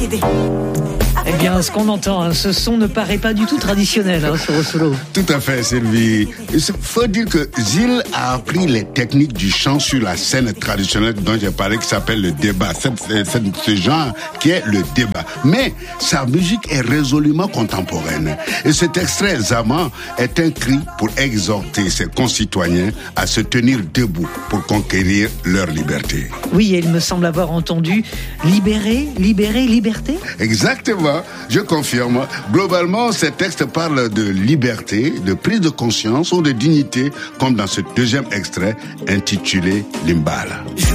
Eh bien, ce qu'on entend, ce son ne paraît pas du tout traditionnel sur Osolo. Tout à fait, Sylvie. Il faut dire que Zil a appris les techniques du chant sur la scène traditionnelle dont j'ai parlé, qui s'appelle le débat. C'est ce genre qui est le débat. Mais sa musique est résolument contemporaine. Et cet extrait, Zaman, est un cri pour exhorter ses concitoyens à se tenir debout pour conquérir leur liberté. Oui, et il me semble avoir entendu libérer, liberté. Exactement. Je confirme. Globalement, ces textes parlent de liberté, de prise de conscience ou de dignité, comme dans ce deuxième extrait intitulé Limbala.